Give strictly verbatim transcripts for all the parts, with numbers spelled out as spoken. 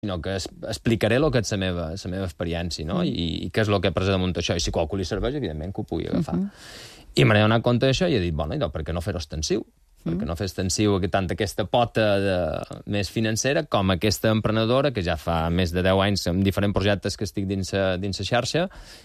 sinó que es, explicaré el que és la meva, la meva experiència, no? Mm. I, i què és el que he pres damunt això. I si qualcú li serveix, evidentment que ho pugui agafar. Mm -hmm. I m'he donat compte d'això i he dit, bueno, i doncs, per què no fer-ho extensiu? Mm. Per què no fer extensiu tant aquesta pota de, més financera com aquesta emprenedora, que ja fa més de deu anys amb diferents projectes que estic dins la dins xarxa,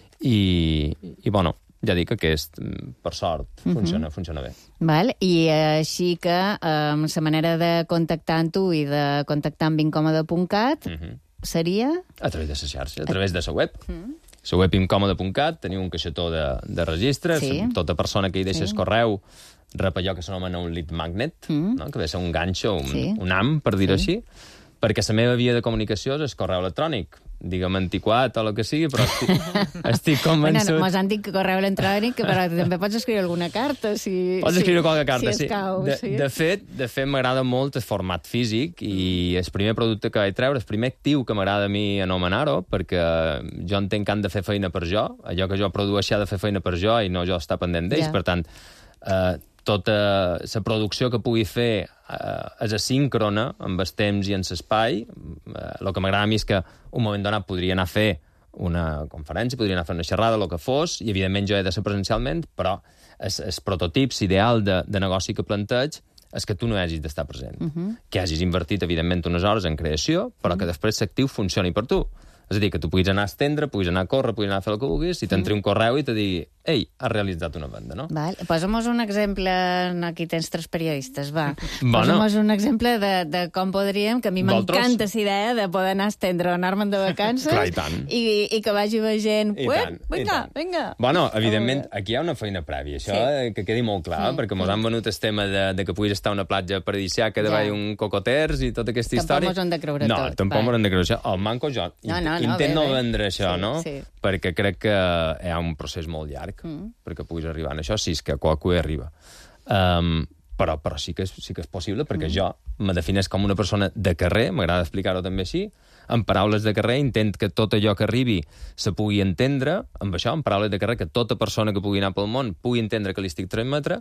i, i bueno, ja dic que aquest, per sort, funciona, uh -huh. funciona bé. Val. I així que eh, la manera de contactar amb tu i de contactar amb incòmode punt cat uh -huh. seria? A través de la xarxa, a través de la web. Uh -huh. La web incòmode punt cat, teniu un caixetó de, de registres, sí. Tota persona que hi deixa sí. el correu rep allò que s'anomena un lead magnet, uh -huh. no? Que ve ser un ganxo, un, sí. un am, per dir-ho sí. així, perquè la meva via de comunicació és el correu electrònic. Digue'm antiquat o el que sigui, però estic, estic convençut... Bueno, mos han dit que correu electrònic, però també pots escriure alguna carta, si... Pots escriure qualque carta, si sí. Escau, de, sí. De fet, de fet m'agrada molt el format físic i el primer producte que vaig treure, el primer actiu que m'agrada a mi anomenar-ho, perquè jo entenc que han de fer feina per jo, allò que jo produeixi ha de fer feina per jo i no jo estar pendent d'ells, ja. Per tant, eh, tota la producció que pugui fer eh, és asíncrona amb el temps i en l'espai. Eh, el que m'agrada a mi és que un moment donat podria anar a fer una conferència, podria anar a fer una xerrada, el que fos, i evidentment jo he de ser presencialment, però el, el prototip ideal de, de negoci que planteig és que tu no hagis d'estar present. Uh -huh. Que hagis invertit, evidentment, unes hores en creació, però uh -huh. que després l'actiu funcioni per tu. És a dir, que tu puguis anar a estendre, puguis anar a córrer, puguis anar a fer el que vulguis, i t'entri un correu i te digui, ei, has realitzat una venda, no? Val. Posa'm un exemple, no, aquí tens tres periodistes, va. Bueno. Posa'm un exemple de, de com podríem, que a mi m'encanta la idea de poder anar a estendre o anar-me'n de vacances. Clar, i tant. I, i que vagi veient, I tant, vinga, vinga. Bueno, evidentment, aquí hi ha una feina prèvia, això sí. que quedi molt clar, sí. perquè mos sí. han venut el tema de, de que puguis estar a una platja paradisíaca, de ja. un cocoters i tota aquesta tampoc història. Tampoc mos han de creure no, tot. No, tampoc mos han de creure això. El manco jo. No, no, no, Intent bé, no bé. vendre això, sí, no? Sí. Perquè crec que hi ha un procés molt llarg mm. perquè puguis arribar a això, si és que qualcú hi arriba. Um, però, però sí que és, sí que és possible, perquè mm. jo me defineix com una persona de carrer, m'agrada explicar-ho també així, en paraules de carrer, intent que tot allò que arribi se pugui entendre, amb això, en paraules de carrer, que tota persona que pugui anar pel món pugui entendre que li estic transmetre,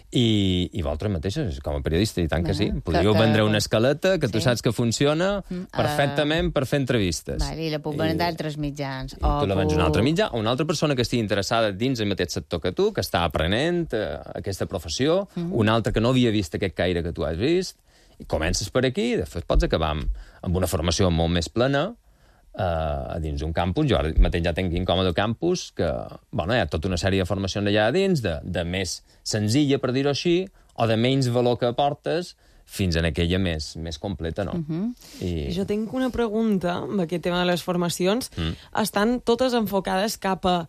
i, i vosaltres mateixos, com a periodista, i tant que sí. Podríeu que, que... vendre una escaleta que sí. tu saps que funciona perfectament uh... per fer entrevistes. Vale, i la puc vendre d'altres mitjans. I tu la vens a una altra mitjà, o una altra persona que estigui interessada dins el mateix sector que tu, que està aprenent uh, aquesta professió, mm. una altra que no havia vist aquest caire que tu has vist, i comences per aquí i després pots acabar amb, amb una formació molt més plena uh, a dins d'un campus. Jo ara mateix ja tinc Incòmode Campus, que bueno, hi ha tota una sèrie de formacions allà dins, de, de més senzilla, per dir-ho així, o de menys valor que aportes, fins en aquella més, més completa, no? Uh -huh. I... Jo tinc una pregunta amb aquest tema de les formacions. Mm. Estan totes enfocades cap a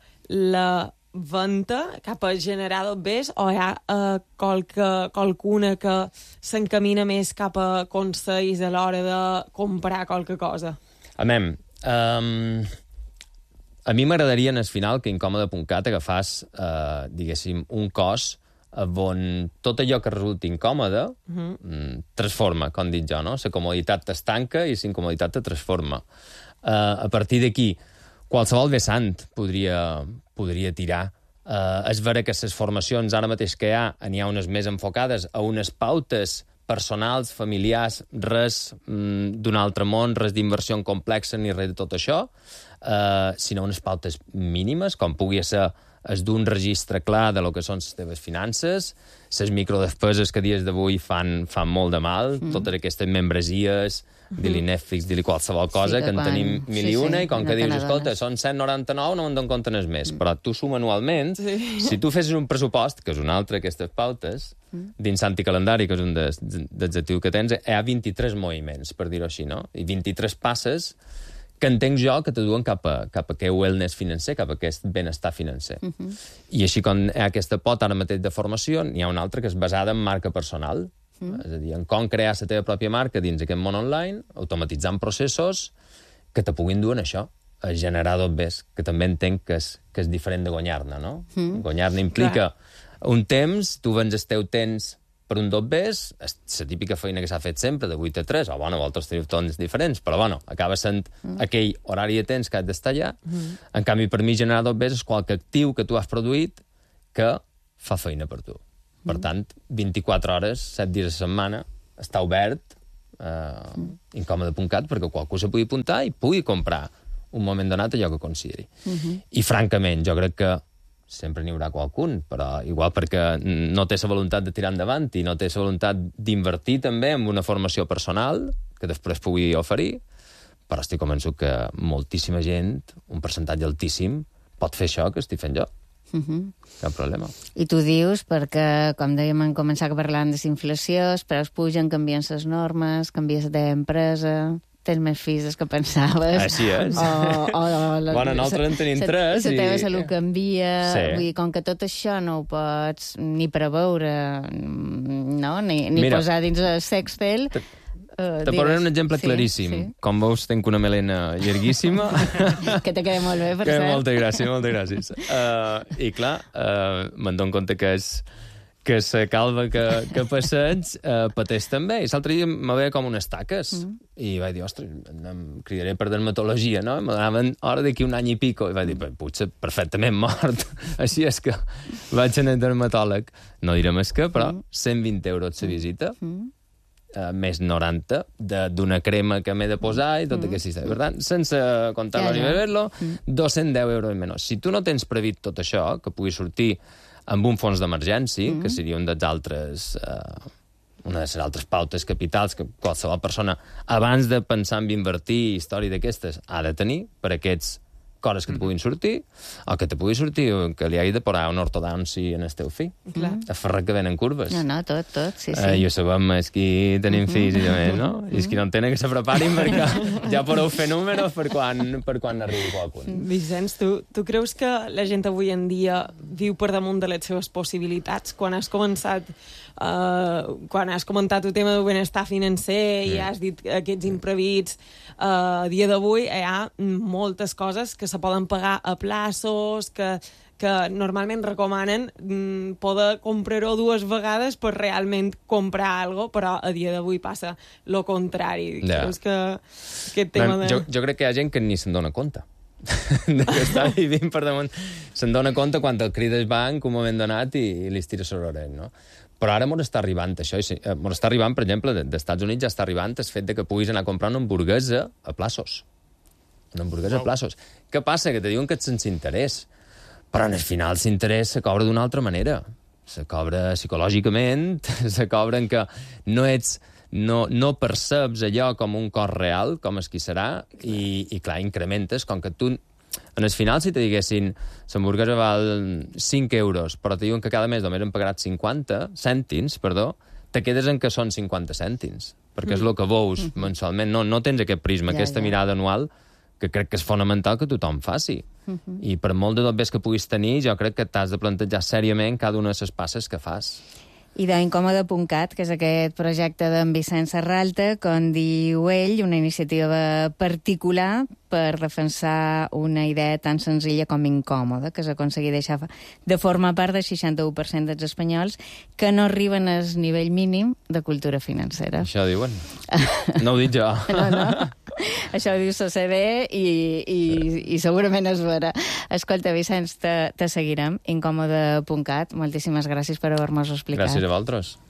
la venda, cap a generar dobbers, o hi ha uh, qualque, qualcuna que s'encamina més cap a consells a l'hora de comprar qualque cosa? Amem, um, a mi m'agradaria en el final que Incòmode punt cat agafàs, uh, diguéssim, un cos on tot allò que resulti incòmode uh -huh. transforma, com dic jo, no? La comoditat t'estanca i la incomoditat te transforma. Uh, a partir d'aquí, qualsevol vessant podria, podria tirar. Uh, és vera que les formacions ara mateix que hi ha, n'hi ha unes més enfocades a unes pautes personals, familiars, res mm, d'un altre món, res d'inversió complexa ni res de tot això, uh, sinó unes pautes mínimes, com pugui ser es d'un registre clar de lo que són les teves finances, les microdespeses que dies d'avui fan, fan molt de mal, mm. totes aquestes membresies, mm -hmm. dir-li Netflix, dir-li qualsevol cosa, sí, que, que quan... en tenim mil i una, sí, sí, i com no que dius, escolta, són cent noranta-nou, no me'n dono compte n'és més, mm. però tu suma anualment, sí. si tu fessis un pressupost, que és una altra d'aquestes pautes, mm. dins anticalendari, que és un dels, dels actius que tens, hi ha vint-i-tres moviments, per dir-ho així, no? I vint-i-tres passes que entenc jo que te duen cap a, cap a aquest wellness financer, cap a aquest benestar financer. Uh -huh. I així com hi ha aquesta pot ara mateix de formació, n'hi ha una altra que és basada en marca personal, uh -huh. és a dir, en com crear la teva pròpia marca dins aquest món online, automatitzant processos que te puguin dur en això, a generar dobbers, que també entenc que és, que és diferent de guanyar-ne, no? Uh -huh. Guanyar-ne implica Clar. un temps, tu vens el teu temps per un dobbers, és la típica feina que s'ha fet sempre, de vuit a tres, o bueno, vosaltres teniu tons diferents, però bueno, acaba sent mm. aquell horari de temps que has d'estar allà. Mm. En canvi, per mi, generar dobbers és qualque actiu que tu has produït que fa feina per tu. Mm. Per tant, vint-i-quatre hores, set dies a la setmana, està obert uh, incòmode.cat perquè qualcú se pugui apuntar i pugui comprar un moment donat allò que consideri. Uh-huh. I, francament, jo crec que sempre n'hi haurà qualcun, però igual perquè no té la voluntat de tirar endavant i no té la voluntat d'invertir també en una formació personal que després pugui oferir, però estic convençut que moltíssima gent, un percentatge altíssim, pot fer això que estic fent jo. Uh-huh. Cap problema. I tu dius perquè, com dèiem, en començar parlant de inflació, els preus pugen, canvien les normes, canvies d'empresa... tens més fills del que pensaves. Així és. O, o, o la, bueno, nosaltres en tenim tres. La teva i... salut canvia. Sí. Vull dir, com que tot això no ho pots ni preveure, no? Ni, ni Mira, posar dins el Sextel... Te, uh, te posaré un exemple sí, claríssim. Sí. Com veus, tenc una melena llarguíssima. Que te queda molt bé, per que cert. Moltes gràcies, moltes gràcies. Uh, I clar, uh, me'n dono compte que és que la calva que, que passeig eh, pateix també. I l'altre dia me veia com unes taques. Mm. I vaig dir, ostres, em cridaré per dermatologia, no? Me donaven hora d'aquí un any i pico. I vaig dir, potser perfectament mort. Així és que vaig anar al dermatòleg. No diré més que, però cent vint euros la visita, mm. eh, més noranta, d'una crema que m'he de posar i tot mm. aquest sistema. Per tant, sense comptar-lo ja, ni beber-lo, mm. dos-cents deu euros menys. Si tu no tens previst tot això, que pugui sortir amb un fons d'emergència, mm-hmm. que seria un dels altres, eh, una de les altres pautes capitals que qualsevol persona, abans de pensar en invertir història d'aquestes, ha de tenir per aquests coses que et puguin sortir, o que te pugui sortir que li hagi de posar un ortodonci en el teu fill. Clar. A ferrar que venen curves. No, no, tot, tot, sí, sí. Eh, I ho sabem, és qui tenim mm-hmm. fills i també, no? Mm-hmm. I és qui no en tenen que se preparin perquè ja podeu fer números per quan, per quan arribi qualcun. Vicenç, tu, tu creus que la gent avui en dia viu per damunt de les seves possibilitats? Quan has començat, uh, quan has comentat el tema del benestar financer mm. i has dit aquests imprevits, uh, a dia d'avui hi ha moltes coses que se poden pagar a plaços, que, que normalment recomanen mm, poder comprar-ho dues vegades per realment comprar alguna cosa, però a dia d'avui passa lo contrari. Ja. Creus que aquest tema de... Jo, jo crec que hi ha gent que ni se'n dona compte de que està vivint per damunt. Se'n dona compte quan el crida el banc un moment donat i, i li estira sobre l'orell, no? Però ara m'ho està arribant, això. Eh, m'ho està arribant, per exemple, dels Estats Units ja està arribant el fet de que puguis anar a comprar una hamburguesa a plaços. Una hamburguesa wow. a plaços. Què passa? Que te diuen que ets sense interès. Però en el final l'interès se cobra d'una altra manera. Se cobra psicològicament, se cobra en que no ets... No, no perceps allò com un cost real, com és qui serà, i, i clar, incrementes, com que tu... En el final, si te diguessin l'hamburguesa val cinc euros, però te diuen que cada mes només hem pagat cinquanta cèntims, perdó, te quedes en que són cinquanta cèntims, perquè mm. és el que veus mm. mensualment. No, no tens aquest prisma, ja, aquesta ja. mirada anual, que crec que és fonamental que tothom faci. Mm-hmm. I per molt de dobbers que puguis tenir, jo crec que t'has de plantejar sèriament cada una de les passes que fas. I d'incòmode.cat, que és aquest projecte d'en Vicenç Serralta, com diu ell, una iniciativa particular per defensar una idea tan senzilla com incòmoda, que s'aconseguir deixar de formar part del seixanta-u per cent dels espanyols que no arriben al nivell mínim de cultura financera. Això diuen. No ho dic jo. No, no. Això ho diu la C B i, i, i segurament és vera. Escolta, Vicenç, te, te seguirem. incòmode.cat. Moltíssimes gràcies per haver-nos explicat. Gràcies a vosaltres.